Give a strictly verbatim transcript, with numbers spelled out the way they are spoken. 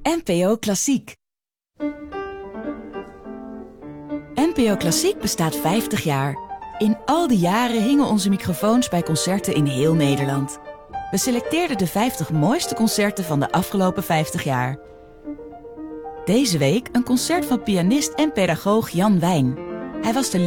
N P O Klassiek. N P O Klassiek bestaat vijftig jaar. In al die jaren hingen onze microfoons bij concerten in heel Nederland. We selecteerden de vijftig mooiste concerten van de afgelopen vijftig jaar. Deze week een concert van pianist en pedagoog Jan Wijn. Hij was de